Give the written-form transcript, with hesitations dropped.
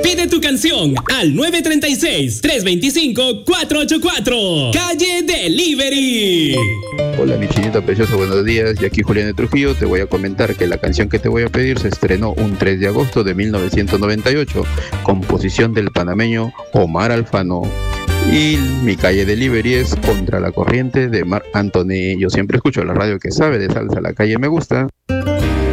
Pide tu canción al 936-325-484. Calle Delivery. Hola mi chinita preciosa, buenos días. Y aquí Julián de Trujillo. Te voy a comentar que la canción que te voy a pedir se estrenó un 3 de agosto de 1998, composición del panameño Omar Alfano. Y mi Calle Delivery es Contra la Corriente de Marc Anthony. Yo siempre escucho la radio que sabe de salsa, la calle me gusta.